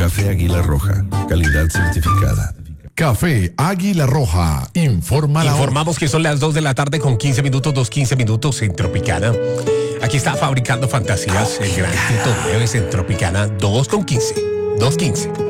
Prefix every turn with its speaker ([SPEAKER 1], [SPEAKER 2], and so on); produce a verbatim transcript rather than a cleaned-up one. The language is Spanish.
[SPEAKER 1] Café Águila Roja, calidad certificada.
[SPEAKER 2] Café Águila Roja, informa la hora.
[SPEAKER 3] Informamos que son las dos de la tarde con quince minutos, dos quince minutos en Tropicana. Aquí está Fabricando Fantasías, el gran Tito Nieves en Tropicana, dos con quince, dos quince.